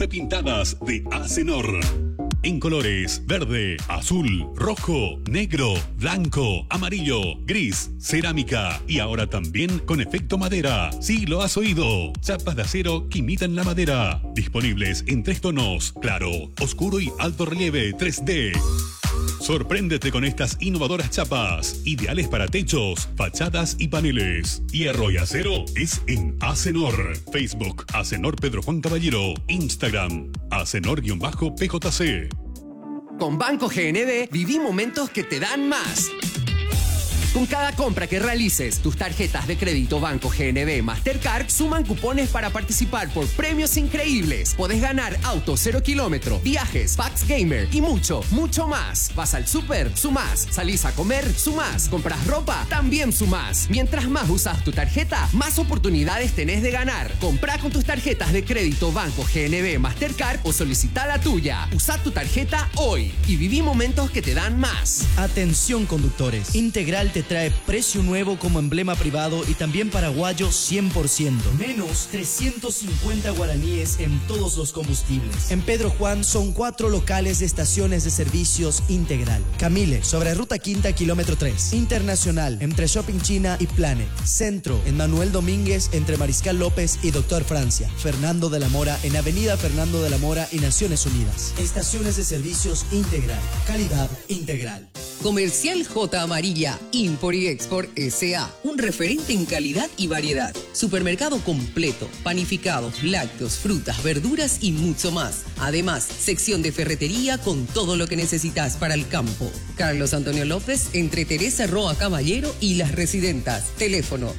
Pintadas de Acenor. En colores verde, azul, rojo, negro, blanco, amarillo, gris, cerámica y ahora también con efecto madera. Sí, lo has oído. Chapas de acero que imitan la madera. Disponibles en 3 tonos: claro, oscuro y alto relieve 3D. Sorpréndete con estas innovadoras chapas, ideales para techos, fachadas y paneles. Hierro y acero es en Acenor. Facebook, Acenor Pedro Juan Caballero. Instagram, Acenor-PJC. Con Banco GNB viví momentos que te dan más. Con cada compra que realices, tus tarjetas de crédito Banco GNB Mastercard suman cupones para participar por premios increíbles. Podés ganar auto 0 kilómetro, viajes, packs gamer y mucho, mucho más. Vas al súper, sumás. Salís a comer, sumás. Compras ropa, también sumás. Mientras más usas tu tarjeta, más oportunidades tenés de ganar. Comprá con tus tarjetas de crédito Banco GNB Mastercard o solicita la tuya. Usá tu tarjeta hoy y viví momentos que te dan más. Atención, conductores. Integral te trae precio nuevo como emblema privado y también paraguayo 100%. Menos 350 guaraníes en todos los combustibles. En Pedro Juan son 4 locales de estaciones de servicios Integral. Camile, sobre Ruta Quinta, kilómetro 3. Internacional, entre Shopping China y Planet. Centro, en Manuel Domínguez, entre Mariscal López y Doctor Francia. Fernando de la Mora, en Avenida Fernando de la Mora y Naciones Unidas. Estaciones de servicios Integral. Calidad integral. Comercial J Amarilla, Import y Export S.A. Un referente en calidad y variedad. Supermercado completo, panificados, lácteos, frutas, verduras y mucho más. Además, sección de ferretería con todo lo que necesitas para el campo. Carlos Antonio López, entre Teresa Roa Caballero y Las Residentas. Teléfono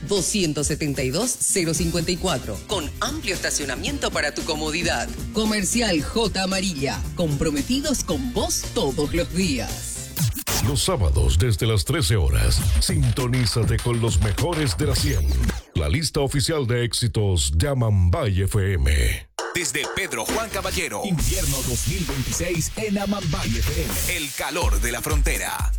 272-054. Con amplio estacionamiento para tu comodidad. Comercial J Amarilla. Comprometidos con vos todos los días. Los sábados desde las 13 horas, sintonízate con los mejores de la 100. La lista oficial de éxitos de Amambay FM. Desde Pedro Juan Caballero. Invierno 2026 en Amambay FM. El calor de la frontera.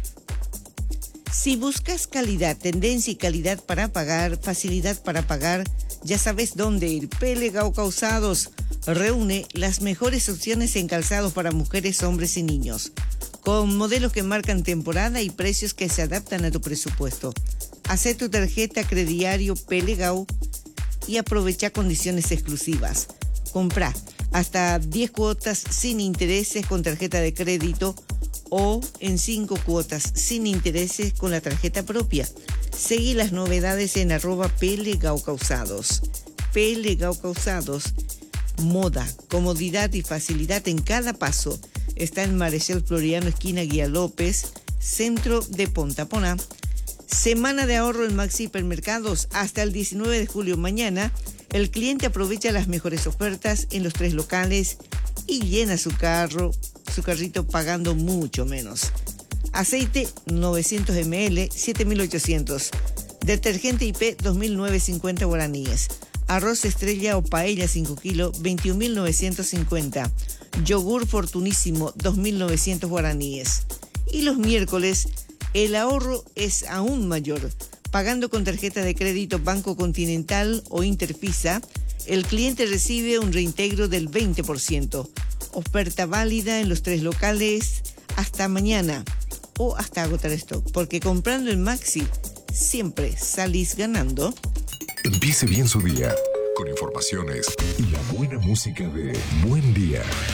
Si buscas calidad, tendencia y calidad para pagar, facilidad para pagar, ya sabes dónde ir. Pelegao Calzados reúne las mejores opciones en calzados para mujeres, hombres y niños, con modelos que marcan temporada y precios que se adaptan a tu presupuesto. Haz tu tarjeta crediario Pelegao y aprovecha condiciones exclusivas. Comprá hasta 10 cuotas sin intereses con tarjeta de crédito o en 5 cuotas sin intereses con la tarjeta propia. Seguí las novedades en @Pelegao Calzados. Pelegao Calzados, moda, comodidad y facilidad en cada paso. Está en Marechal Floriano, esquina Guía López, centro de Pontaponá. Semana de ahorro en Maxi Hipermercados hasta el 19 de julio. Mañana, el cliente aprovecha las mejores ofertas en los 3 locales y llena su carrito pagando mucho menos. Aceite 900 ml, 7.800. Detergente IP 2.950 guaraníes. Arroz estrella o paella 5 kilos, 21.950. Yogur Fortunísimo, 2.900 guaraníes. Y los miércoles, el ahorro es aún mayor. Pagando con tarjeta de crédito Banco Continental o Interfisa, el cliente recibe un reintegro del 20%. Oferta válida en los 3 locales hasta mañana o hasta agotar stock, porque comprando en Maxi siempre salís ganando. Empiece bien su día con informaciones y la buena música de Buen Día.